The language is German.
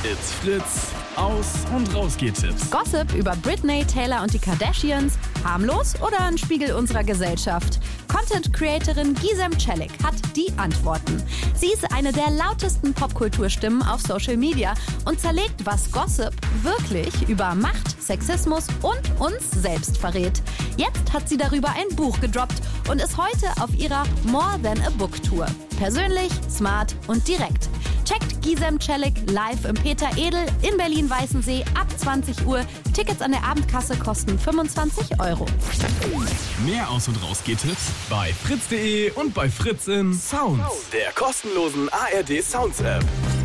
It's Fritz, Aus- und Rausgehtipps. Gossip über Britney, Taylor und die Kardashians? Harmlos oder ein Spiegel unserer Gesellschaft? Content-Creatorin Gizem Celik hat die Antworten. Sie ist eine der lautesten Popkulturstimmen auf Social Media und zerlegt, was Gossip wirklich über Macht, Sexismus und uns selbst verrät. Jetzt hat sie darüber ein Buch gedroppt und ist heute auf ihrer More Than a Book Tour. Persönlich, smart und direkt. Checkt Gizem Celik live im Peter Edel in Berlin-Weißensee ab 20 Uhr. Tickets an der Abendkasse kosten 25 €. Mehr Aus- und Rausgehtipps bei fritz.de und bei Fritz in Sounds, der kostenlosen ARD Sounds App.